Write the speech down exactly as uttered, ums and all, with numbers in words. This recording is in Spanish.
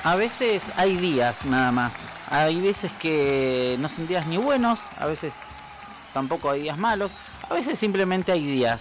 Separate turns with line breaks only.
A veces hay días nada más. Hay veces que no son días ni buenos, a veces tampoco hay días malos, a veces simplemente hay días.